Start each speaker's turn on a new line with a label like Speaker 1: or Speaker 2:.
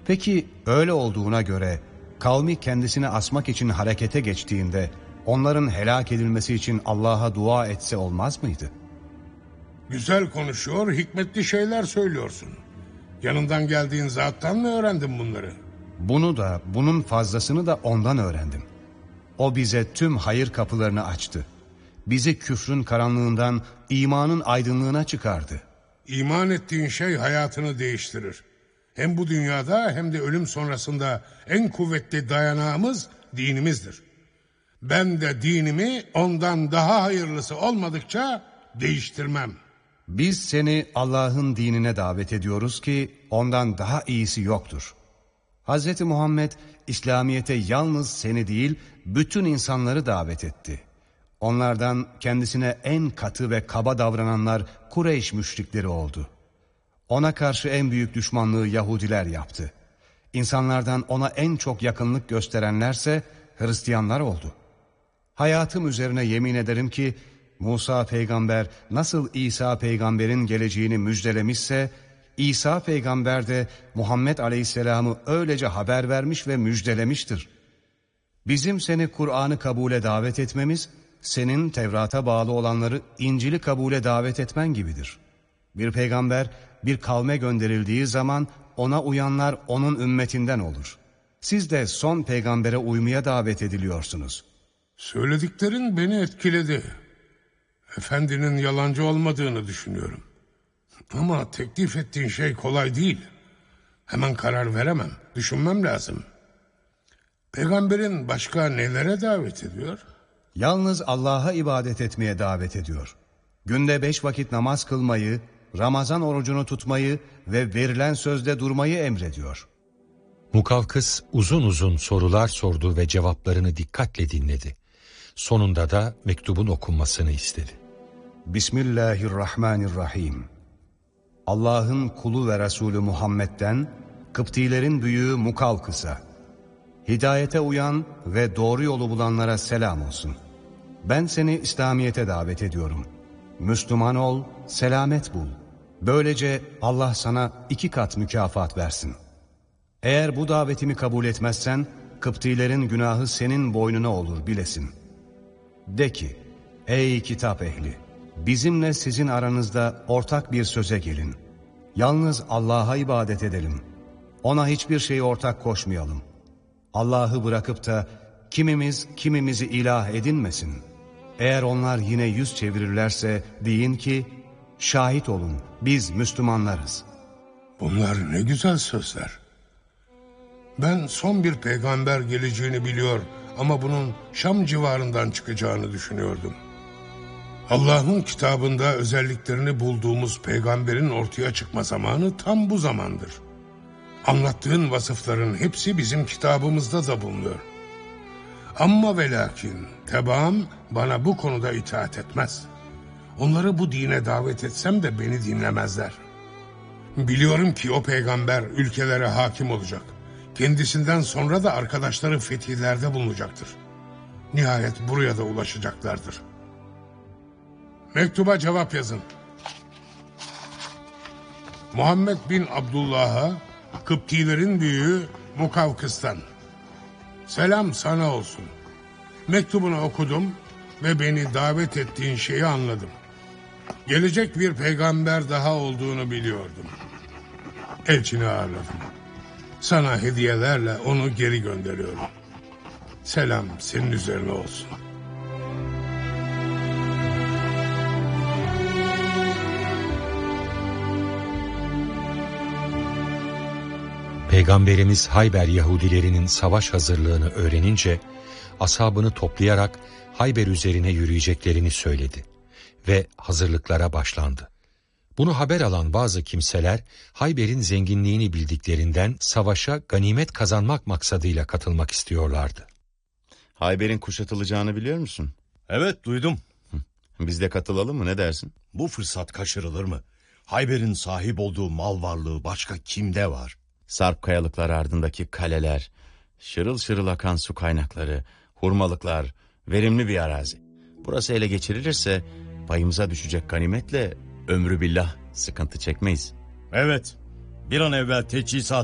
Speaker 1: Peki öyle olduğuna göre kavmi kendisini asmak için harekete geçtiğinde onların helak edilmesi için Allah'a dua etse olmaz mıydı?
Speaker 2: Güzel konuşuyor, hikmetli şeyler söylüyorsun. Yanından geldiğin zattan mı öğrendin bunları?
Speaker 1: Bunu da, bunun fazlasını da ondan öğrendim. O bize tüm hayır kapılarını açtı. Bizi küfrün karanlığından imanın aydınlığına çıkardı.
Speaker 2: İman ettiğin şey hayatını değiştirir. Hem bu dünyada hem de ölüm sonrasında en kuvvetli dayanağımız dinimizdir. Ben de dinimi ondan daha hayırlısı olmadıkça değiştirmem.
Speaker 1: Biz seni Allah'ın dinine davet ediyoruz ki ondan daha iyisi yoktur. Hz. Muhammed İslamiyet'e yalnız seni değil bütün insanları davet etti. Onlardan kendisine en katı ve kaba davrananlar Kureyş müşrikleri oldu. Ona karşı en büyük düşmanlığı Yahudiler yaptı. İnsanlardan ona en çok yakınlık gösterenlerse Hristiyanlar oldu. Hayatım üzerine yemin ederim ki Musa peygamber nasıl İsa peygamberin geleceğini müjdelemişse İsa peygamber de Muhammed aleyhisselamı öylece haber vermiş ve müjdelemiştir. Bizim seni Kur'an'ı kabule davet etmemiz, senin Tevrat'a bağlı olanları İncil'i kabule davet etmen gibidir. Bir peygamber bir kavme gönderildiği zaman ona uyanlar onun ümmetinden olur. Siz de son peygambere uymaya davet ediliyorsunuz.
Speaker 2: Söylediklerin beni etkiledi. Efendinin yalancı olmadığını düşünüyorum. Ama teklif ettiğin şey kolay değil. Hemen karar veremem. Düşünmem lazım. Peygamberin başka nelere davet ediyor?
Speaker 1: Yalnız Allah'a ibadet etmeye davet ediyor. Günde 5 vakit namaz kılmayı, Ramazan orucunu tutmayı ve verilen sözde durmayı emrediyor.
Speaker 3: Mukavkıs uzun uzun sorular sordu ve cevaplarını dikkatle dinledi. Sonunda da mektubun okunmasını istedi.
Speaker 1: Bismillahirrahmanirrahim. Allah'ın kulu ve Resulü Muhammed'den Kıptilerin büyüğü Mukavkıs'a, hidayete uyan ve doğru yolu bulanlara selam olsun. Ben seni İslamiyet'e davet ediyorum. Müslüman ol, selamet bul. Böylece Allah sana 2 kat mükafat versin. Eğer bu davetimi kabul etmezsen, Kıptilerin günahı senin boynuna olur bilesin. De ki, ey kitap ehli, bizimle sizin aranızda ortak bir söze gelin. Yalnız Allah'a ibadet edelim. Ona hiçbir şeyi ortak koşmayalım. Allah'ı bırakıp da kimimiz kimimizi ilah edinmesin. Eğer onlar yine yüz çevirirlerse deyin ki, şahit olun biz Müslümanlarız.
Speaker 2: Bunlar ne güzel sözler. Ben son bir peygamber geleceğini biliyor ama bunun Şam civarından çıkacağını düşünüyordum. Allah'ın kitabında özelliklerini bulduğumuz peygamberin ortaya çıkma zamanı tam bu zamandır. Anlattığın vasıfların hepsi bizim kitabımızda da bulunuyor. Amma ve lakin tebaam bana bu konuda itaat etmez. Onları bu dine davet etsem de beni dinlemezler. Biliyorum ki o peygamber ülkelere hakim olacak. Kendisinden sonra da arkadaşları fetihlerde bulunacaktır. Nihayet buraya da ulaşacaklardır. Mektuba cevap yazın. Muhammed bin Abdullah'a, Kıptilerin büyüğü Mukavkıs'tan. Selam sana olsun. Mektubunu okudum ve beni davet ettiğin şeyi anladım. Gelecek bir peygamber daha olduğunu biliyordum. Elçini ağırladım. Sana hediyelerle onu geri gönderiyorum. Selam senin üzerine olsun.
Speaker 3: Peygamberimiz Hayber Yahudilerinin savaş hazırlığını öğrenince ashabını toplayarak Hayber üzerine yürüyeceklerini söyledi ve hazırlıklara başlandı. Bunu haber alan bazı kimseler Hayber'in zenginliğini bildiklerinden savaşa ganimet kazanmak maksadıyla katılmak istiyorlardı.
Speaker 4: Hayber'in kuşatılacağını biliyor musun?
Speaker 5: Evet, duydum.
Speaker 4: Biz de katılalım mı, ne dersin?
Speaker 5: Bu fırsat kaçırılır mı? Hayber'in sahip olduğu mal varlığı başka kimde var?
Speaker 4: Sarp kayalıklar ardındaki kaleler, şırıl şırıl akan su kaynakları, hurmalıklar, verimli bir arazi. Burası ele geçirilirse payımıza düşecek ganimetle ömrü billah sıkıntı çekmeyiz.
Speaker 5: Evet, bir an evvel teçhizat